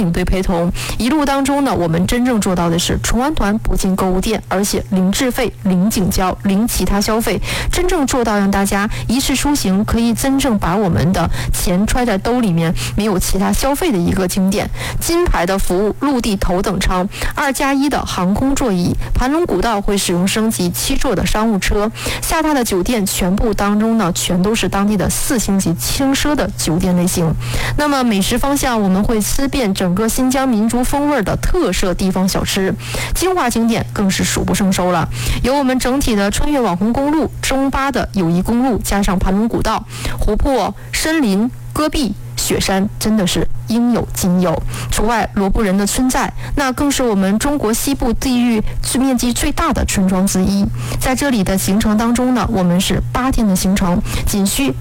领队陪同。一路当中呢，我们真正做到的是纯玩团不进购物店，而且零滞费、零警交、零其他消费，真正做到让大家一次出行可以真正把我们的钱揣在兜里面，没有其他消费的一个景点。金牌的服务，陆地头等舱，2+1的航空座椅，盘龙古道会使用升级7座的商务车，下榻的酒店全部当中呢，全都是当地的4星级轻奢的酒店类型。那么美食方向，我们会吃遍整个新疆民族风味的特色地方小吃，精华景点更是数不胜收了。有我们整体的穿越网红公路、中巴的友谊公路，加上盘龙古道、湖泊、森林、戈壁、雪山，真的是应有尽有。除外罗布人的村寨，那更是我们中国西部地域面积最大的村庄之一。在这里的行程当中呢，我们是8天的行程，仅需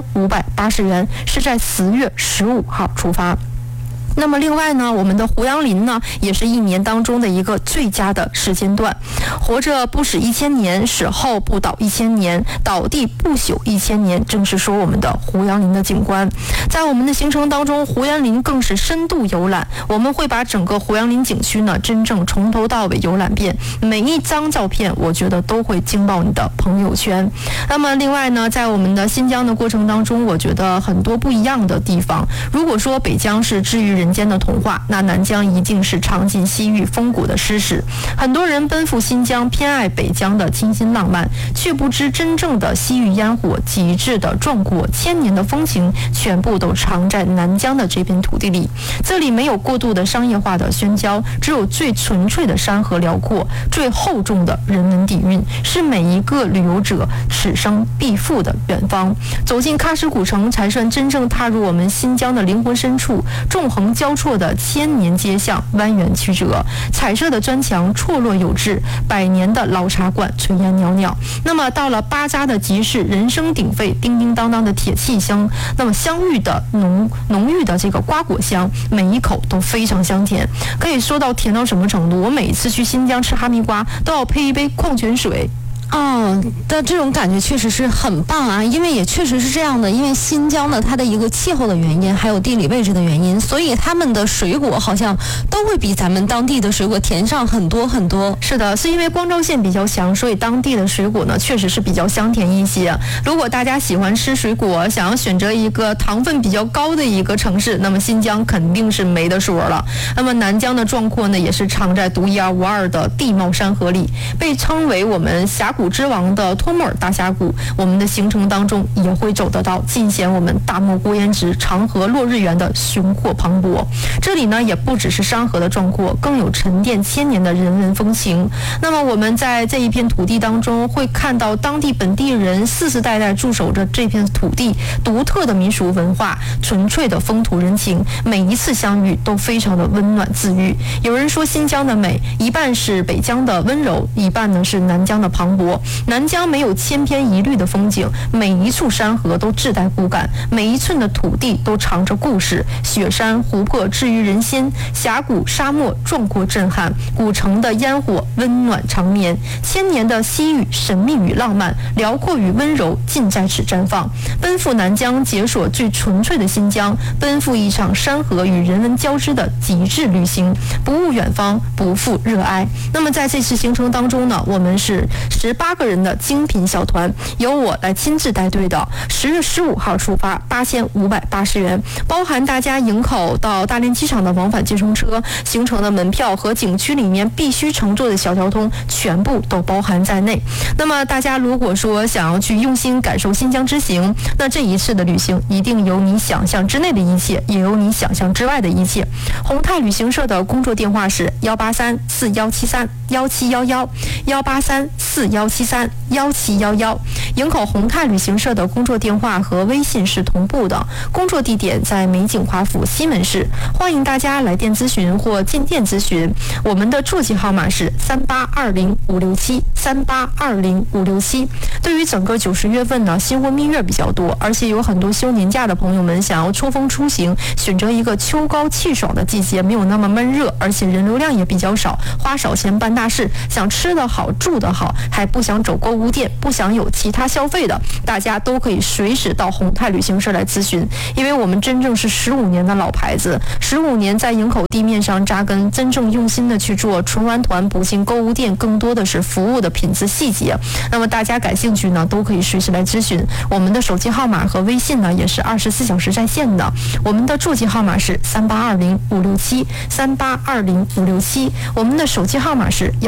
8580元，是在10月15号出发。那么另外呢，我们的胡杨林呢，也是1年当中的一个最佳的时间段。活着不死1000年，死后不倒1000年，倒地不朽1000年，正是说我们的胡杨林的景观。在我们的行程当中，胡杨林更是深度游览，我们会把整个胡杨林景区呢，真正从头到尾游览遍，每一张照片我觉得都会惊爆你的朋友圈。那么另外呢，在我们的新疆的过程当中，我觉得很多不一样的地方。如果说北疆是治愈人间的童话，那南疆一定是尝尽西域风骨的诗史。很多人奔赴新疆，偏爱北疆的清新浪漫，却不知真正的西域烟火、极致的壮阔、千年的风情，全部都藏在南疆的这片土地里。这里没有过度的商业化的喧嚣，只有最纯粹的山河辽阔，最厚重的人文底蕴，是每一个旅游者此生必赴的远方。走进喀什古城，才算真正踏入我们新疆的灵魂深处。纵横交错的千年街巷，蜿蜒曲折，彩色的砖墙错落有致，100年的老茶馆炊烟袅袅。那么到了巴扎的集市，人声鼎沸，叮叮当当的铁器香，那么香芋的浓郁的这个瓜果香，每一口都非常香甜。可以说到甜到什么程度，我每次去新疆吃哈密瓜都要配一杯矿泉水。 的这种感觉确实是很棒啊，因为也确实是这样的，因为新疆呢，它的一个气候的原因，还有地理位置的原因，所以他们的水果好像都会比咱们当地的水果甜上很多很多。 是的，是因为光照线比较强，所以当地的水果呢，确实是比较香甜一些。如果大家喜欢吃水果，想要选择一个糖分比较高的一个城市，那么新疆肯定是没得说了。那么南疆的壮阔呢，也是藏在独一无二的地貌山河里，被称为我们峡谷之王的托木尔大峡谷，我们的行程当中也会走得到，尽显我们大漠孤烟直、长河落日圆的雄阔磅礴。这里呢，也不只是山河的壮阔，更有沉淀千年的人文风情。那么我们在这一片土地当中，会看到当地本地人世世代代驻守着这片土地独特的民俗文化、纯粹的风土人情，每一次相遇都非常的温暖治愈。有人说新疆的美，一半是北疆的温柔，一半呢是南疆的磅礴。南疆没有千篇一律的风景，每一处山河都自带骨感，每一寸的土地都藏着故事。雪山湖泊治愈人心，峡谷沙漠壮阔震撼，古城的烟火温暖长眠，千年的西域神秘与浪漫，辽阔与温柔尽在此绽放。奔赴南疆，解锁最纯粹的新疆，奔赴一场山河与人文交织的极致旅行，不误远方，不负热爱。那么在这次行程当中呢，我们是18个人的精品小团，由我来亲自带队的。10月15号出发，8580元，包含大家营口到大连机场的往返接送车，行程的门票和景区里面必须乘坐的小交通，全部都包含在内。那么大家如果说想要去用心感受新疆之行，那这一次的旅行一定有你想象之内的一切，也有你想象之外的一切。宏泰旅行社的工作电话是18341731711，18341731711，营口宏泰旅行社的工作电话和微信是同步的，工作地点在美景华府西门市，欢迎大家来电咨询或进店咨询。我们的座机号码是3820-567，3820-567。对于整个90月份呢，新婚蜜月比较多，而且有很多休年假的朋友们想要抽风出行，选择一个秋高气爽的季节，没有那么闷热，而且人流量也比较少，花少钱办大事，想吃得好住得好，还不不想走购物店，不想有其他消费的，大家都可以随时到宏泰旅行社来咨询，因为我们真正是15年的老牌子，15年在营口地面上扎根，真正用心的去做纯玩团补进购物店，更多的是服务的品质细节。那么大家感兴趣呢，都可以随时来咨询。我们的手机号码和微信呢，也是24小时在线的。我们的座机号码是3820-567，3820-567。我们的手机号码是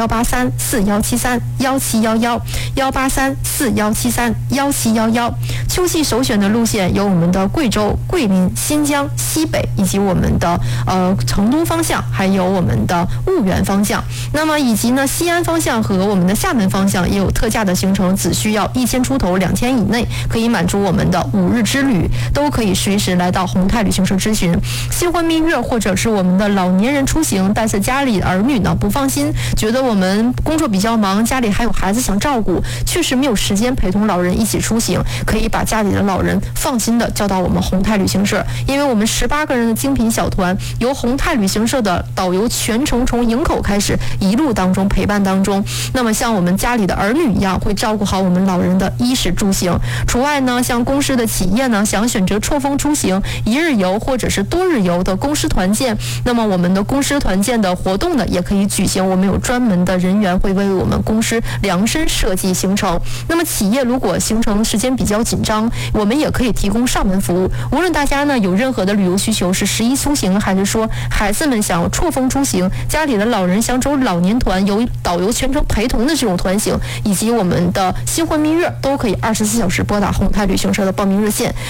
183-4173-1711，183-4173-1711。秋季首选的路线有我们的贵州、桂林、新疆、西北，以及我们的成都方向，还有我们的婺源方向。那么以及呢西安方向和我们的厦门方向也有特价的行程，只需要1000出头，2000以内可以满足我们的5日之旅，都可以随时来到宏泰旅行社咨询。新婚蜜月或者是我们的老年人出行，但是家里儿女呢不放心，觉得我们工作比较忙，家里还有孩子想照顾，确实没有时间陪同老人一起出行，可以把家里的老人放心的交到我们宏泰旅行社，因为我们18个人的精品小团由宏泰旅行社的导游全程从营口开始一路当中陪伴当中，那么像我们家里的儿女一样，会照顾好我们老人的衣食住行。除外呢，像公司的企业呢，想选择错峰出行、一日游或者是多日游的公司团建，那么我们的公司团建的活动呢，也可以举行。我们有专门的人员会为我们公司量身设计行程。那么企业如果行程时间比较紧张，我们也可以提供上门服务。无论大家呢有任何的旅游需求，是11出行，还是说孩子们想错峰出行，家里的老人想走老年团，有导游全程陪同的这种团型，以及我们的新婚蜜月，都可以24小时拨打宏泰旅行社的报名热线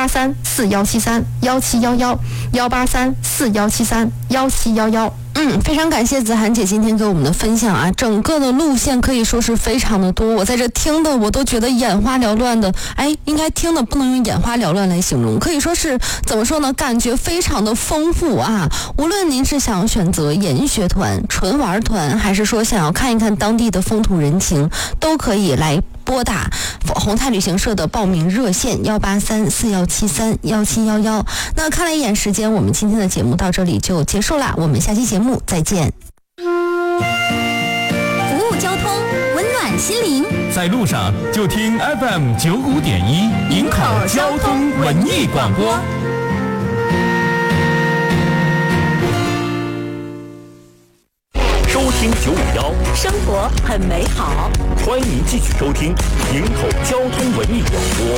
183-4173-1711，183-4173-1711。 非常感谢子涵姐今天给我们的分享啊！整个的路线可以说是非常的多，我在这听的我都觉得眼花缭乱的。应该听的不能用眼花缭乱来形容，可以说是怎么说呢？感觉非常的丰富啊！无论您是想选择研学团、纯玩团，还是说想要看一看当地的风土人情，都可以来拨打宏泰旅行社的报名热线183-4173-1711。那看了一眼时间，我们今天的节目到这里就结束啦，我们下期节目再见。 服务交通，温暖心灵， 在路上就听 FM95.1营口交通文艺广播。收听951， 生活很美好。 欢迎继续收听营口交通文艺广播。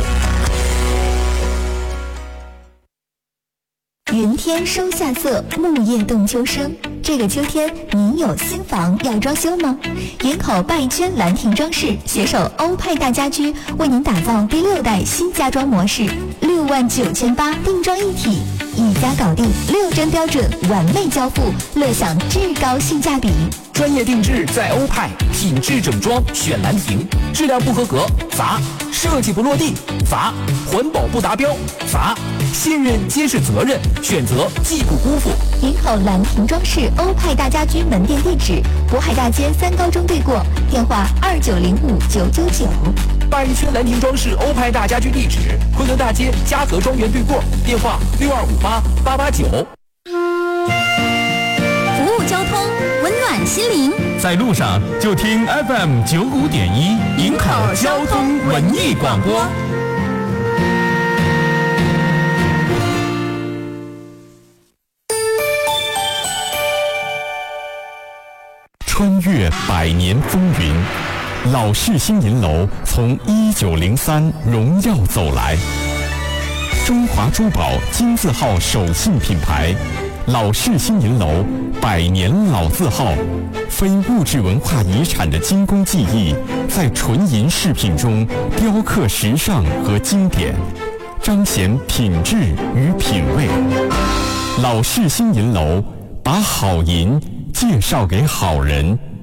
云天收夏色，木叶动秋声。这个秋天，您有新房要装修吗？营口拜圈兰亭装饰携手欧派大家居，为您打造第6代新家装模式，69800定妆一体，一家搞定，6针标准，完美交付，乐享至高性价比。 专业定制在欧派，品质整装选兰亭，质量不合格罚，设计不落地罚，环保不达标罚，信任皆是责任，选择既不辜负。 营口兰亭装饰欧派大家居门店地址：渤海大街3高中对过，电话2905999。 拜圈兰亭装饰欧派大家居地址：昆仑大街嘉泽庄园对过，电话6258889。 服务交通，温暖心灵， 在路上就听 FM95.1营口交通文艺广播。穿越100年风云，老式新银楼从1903荣耀走来。中华珠宝金字号手信品牌，老式新银楼100年老字号，非物质文化遗产的精工技艺，在纯银饰品中雕刻时尚和经典，彰显品质与品味。老式新银楼把好银介绍给好人。